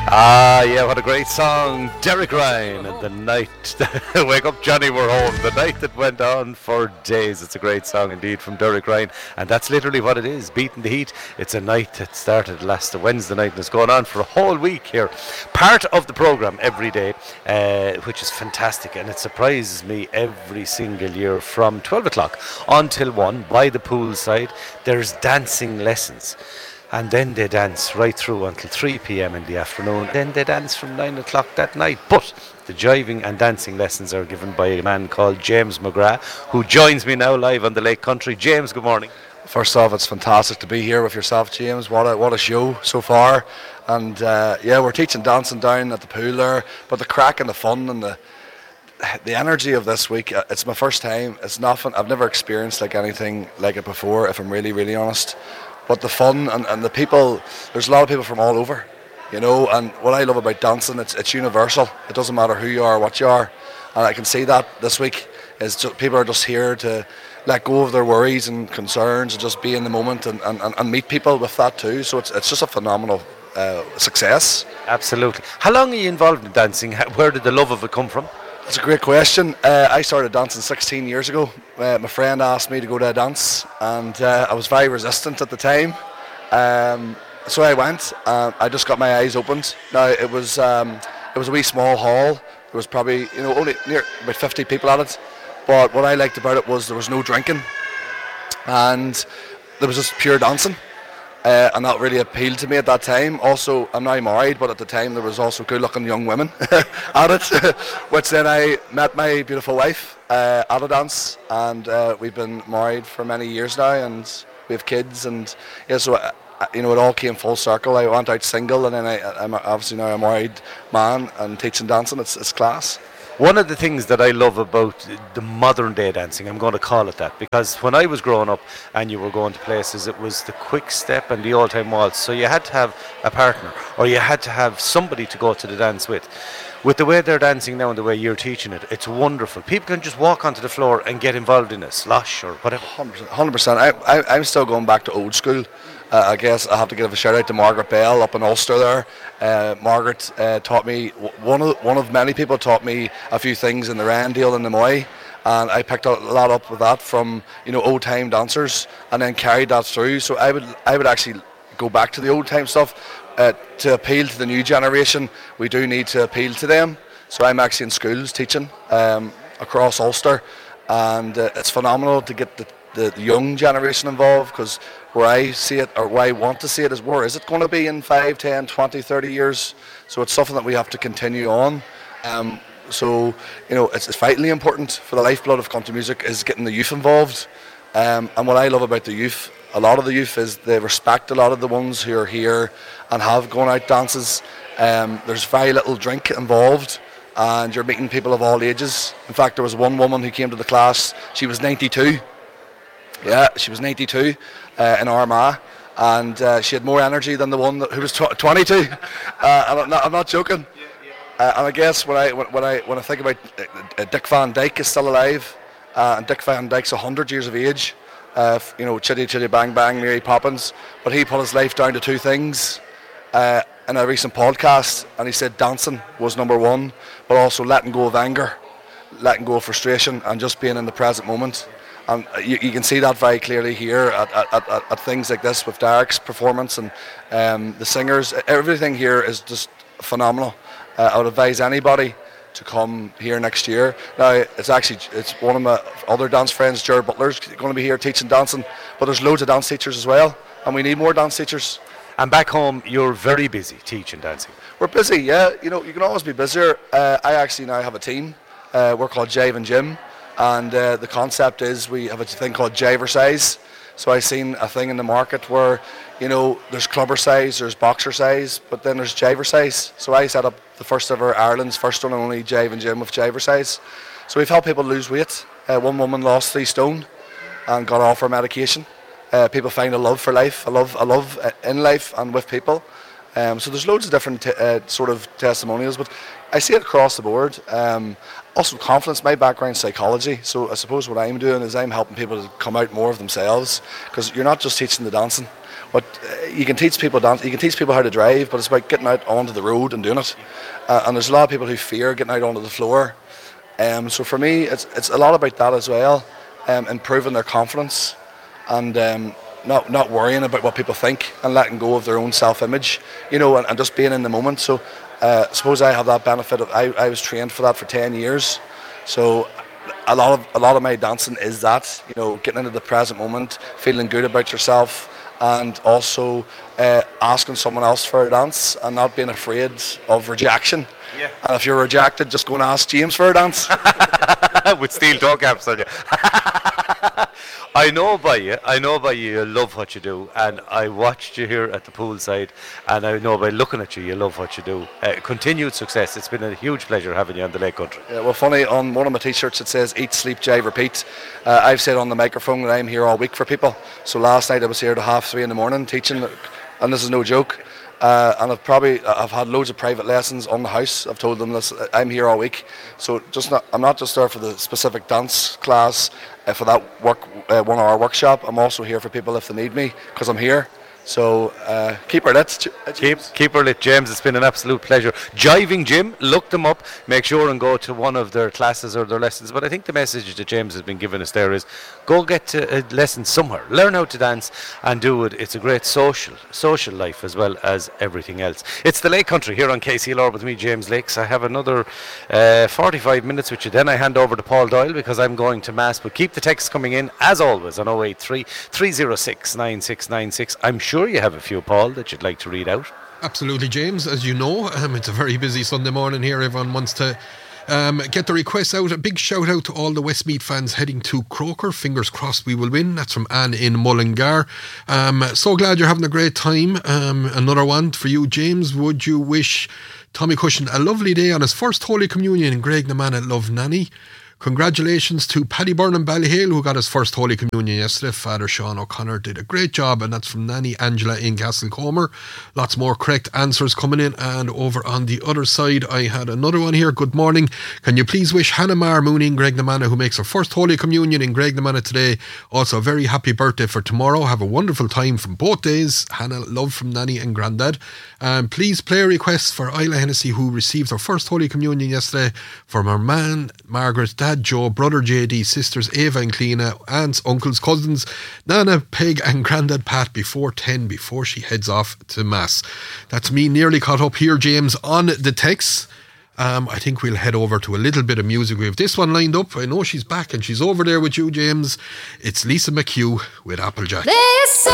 Ah, yeah, what a great song. Derek Ryan and The Night. Wake up, Johnny, we're home. The night that went on for days. It's a great song indeed from Derek Ryan. And that's literally what it is. Beating the heat. It's a night that started last Wednesday night and is going on for a whole week here. Part of the programme every day, which is fantastic. And it surprises me every single year from 12 o'clock until 1 by the poolside. There's dancing lessons. And then they dance right through until 3 p.m. in the afternoon. Then they dance from 9 o'clock that night. But the jiving and dancing lessons are given by a man called James McGrath, who joins me now live on the Lake Country. James, good morning. First off, it's fantastic to be here with yourself, James. What a show so far. And yeah, we're teaching dancing down at the pool there. But the crack and the fun and the energy of this week, it's my first time. It's nothing. I've never experienced like anything like it before, if I'm really, really honest. But the fun and the people, there's a lot of people from all over, you know, and what I love about dancing, it's universal. It doesn't matter who you are, what you are. And I can see that this week, is just, people are just here to let go of their worries and concerns and just be in the moment and meet people with that too. So it's just a phenomenal success. Absolutely. How long are you involved in dancing? Where did the love of it come from? That's a great question. I started dancing 16 years ago. My friend asked me to go to a dance, and I was very resistant at the time. So I went. I just got my eyes opened. Now it was a wee small hall. There was probably only near about 50 people at it. But what I liked about it was there was no drinking, and there was just pure dancing. And that really appealed to me at that time. Also, I'm now married, but at the time there was also good-looking young women at it, which then I met my beautiful wife at a dance, and we've been married for many years now, and we have kids, and yeah, so it all came full circle. I went out single, and then I'm obviously now a married man and teaching dancing. It's class. One of the things that I love about the modern day dancing, I'm going to call it that, because when I was growing up and you were going to places, it was the quick step and the old time waltz. So you had to have a partner, or you had to have somebody to go to the dance with. With the way they're dancing now and the way you're teaching it, it's wonderful. People can just walk onto the floor and get involved in a slosh or whatever. 100%. I'm still going back to old school. I guess I have to give a shout out to Margaret Bell up in Ulster there. Margaret taught me, one of many people taught me a few things in the Rendale and the Moy, and I picked a lot up with that from old time dancers, and then carried that through. So I would actually go back to the old time stuff to appeal to the new generation. We do need to appeal to them. So I'm actually in schools teaching across Ulster, and it's phenomenal to get the young generation involved, because where I see it, or where I want to see it, is where is it going to be in 5, 10, 20, 30 years? So it's something that we have to continue on. So it's vitally important for the lifeblood of country music is getting the youth involved. And what I love about the youth, a lot of the youth, is they respect a lot of the ones who are here and have gone out dances. There's very little drink involved, and you're meeting people of all ages. In fact, there was one woman who came to the class, she was 92. Yeah, she was 92 in Armagh, and she had more energy than the one who was 22. And I'm not joking. And I guess when I think about Dick Van Dyke is still alive, and Dick Van Dyke's 100 years of age. Chitty Chitty Bang Bang, Mary Poppins, but he put his life down to two things in a recent podcast, and he said dancing was number one, but also letting go of anger, letting go of frustration, and just being in the present moment. And you can see that very clearly here at things like this with Derek's performance and the singers. Everything here is just phenomenal. I would advise anybody to come here next year. Now, it's one of my other dance friends, Jared Butler's going to be here teaching dancing, but there's loads of dance teachers as well, and we need more dance teachers. And back home, you're very busy teaching dancing. We're busy, yeah. You can always be busier. I actually now have a team. We're called Jive and Gym. And the concept is we have a thing called Jiversize. So I seen a thing in the market where, there's clubber size, there's boxer size, but then there's Jiversize. So I set up the first ever, Ireland's first one and only Jive and Gym with Jiversize. So we've helped people lose weight. One woman lost 3 stone and got off her medication. People find a love for life, a love in life and with people. So there's loads of different sort of testimonials, but I see it across the board. Also confidence, my background psychology, so I suppose what I'm doing is I'm helping people to come out more of themselves, because you're not just teaching the dancing. But you can teach people dance. You can teach people how to drive, but it's about getting out onto the road and doing it. And there's a lot of people who fear getting out onto the floor. So for me, it's a lot about that as well, improving their confidence and not worrying about what people think and letting go of their own self-image, and just being in the moment. So I suppose I have that benefit of I was trained for that for 10 years. So a lot of my dancing is that, getting into the present moment, feeling good about yourself, and also asking someone else for a dance and not being afraid of rejection. Yeah. And if you're rejected, just go and ask James for a dance. With steel toe caps on you. I know by you love what you do, and I watched you here at the poolside, and I know by looking at you love what you do. Continued success. It's been a huge pleasure having you on the Lake Country. Yeah, well, funny, on one of my t-shirts it says eat, sleep, jive, repeat. I've said on the microphone that I'm here all week for people. So last night I was here to 3:30 in the morning teaching, and this is no joke. And I've had loads of private lessons on the house. I've told them this, I'm here all week. So I'm not just there for the specific dance class, for that 1 hour workshop. I'm also here for people if they need me, because I'm here. So keep her lit. Keep her lit, James. It's been an absolute pleasure. Jiving Gym, look them up. Make sure and go to one of their classes or their lessons. But I think the message that James has been giving us there is go get a lesson somewhere. Learn how to dance and do it. It's a great social life as well as everything else. It's the Lake Country here on KCLR with me, James Lakes. I have another 45 minutes with you. Then I hand over to Paul Doyle because I'm going to Mass. But keep the texts coming in as always on 083 306 9696. I'm sure you have a few, Paul, that you'd like to read out. Absolutely, James. As you know, it's a very busy Sunday morning here. Everyone wants to get the requests out. A big shout out to all the Westmeath fans heading to Croker. Fingers crossed we will win. That's from Anne in Mullingar. So glad you're having a great time. Another one for you, James. Would you wish Tommy Cushion a lovely day on his first Holy Communion in Graignamanagh Love Nanny? Congratulations to Paddy Burnham Ballyhale, who got his first Holy Communion yesterday. Father Sean O'Connor did a great job, and that's from Nanny Angela in Castlecomer. Lots more correct answers coming in. And over on the other side, I had another one here. Good morning. Can you please wish Hannah Mar Mooney in Graignamanagh, who makes her first Holy Communion in Graignamanagh today, also a very happy birthday for tomorrow. Have a wonderful time from both days. Hannah, love from Nanny and Grandad. Please play a request for Isla Hennessy, who received her first Holy Communion yesterday, from her man Margaret, Dad Joe, brother JD, sisters Ava and Cleena, aunts, uncles, cousins, Nana, Peg and Grandad Pat before 10, before she heads off to Mass. That's me nearly caught up here, James, on the texts. I think we'll head over to a little bit of music. We have this one lined up. I know she's back and she's over there with you, James. It's Lisa McHugh with Applejack. This